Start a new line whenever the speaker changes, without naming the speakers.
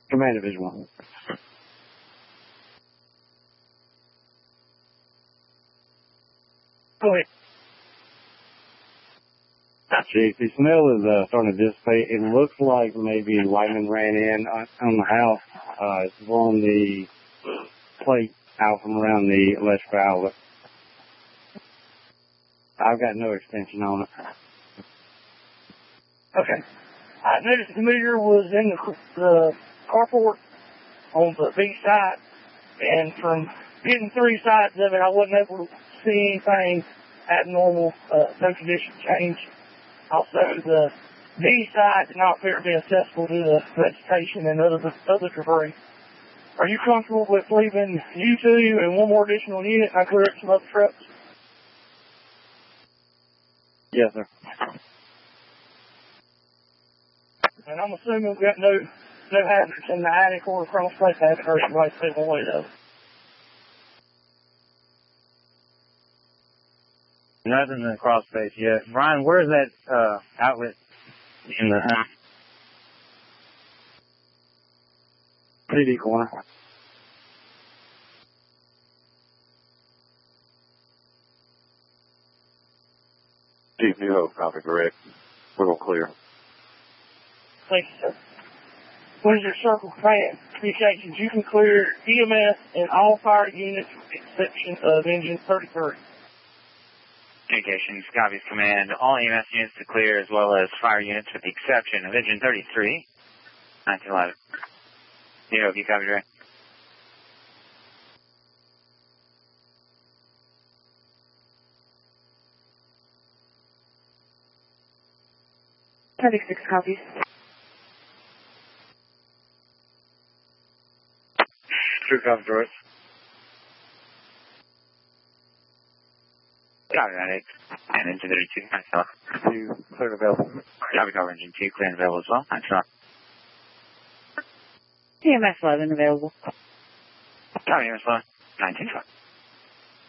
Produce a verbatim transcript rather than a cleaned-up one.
Command Division one.
Go ahead.
Chief, the smell is uh, starting to dissipate. It looks like maybe lightning ran in on, on the house. Uh, it's blowing the plate out from around the electrical outlet. I've got no extension on it.
Okay. I noticed the meter was in the, the carport on the B side, and from getting three sides of it, I wasn't able to see anything abnormal, uh, no condition change. Also, the B side did not appear to be accessible to the vegetation and other, other debris. Are you comfortable with leaving you two and one more additional unit and I clear up some other trucks?
Yes, sir.
And I'm assuming we've got no, no hazards in the attic or across space hazard or somebody taking away though.
Nothing in the crawl space yet. Brian, where's that uh, outlet in the house? T V corner.
Chief New Hope, copy correct. We're going to clear.
Thank you, sir. What is your circle command? Communications, you can clear E M S and all fire units with the exception of engine thirty-three.
Communications, copies command. All E M S units to clear as well as fire units with the exception of engine thirty-three. nineteen eleven. New Hope, you copy direct.
thirty-six copies.
True copy, George.
Copy, ninety-eight. And engine thirty-two, nineteen eleven.
Two, clear available.
Copy, cover engine two, clear and available as well, nineteen eleven.
E M S eleven available.
Copy, E M S eleven, nineteen eleven.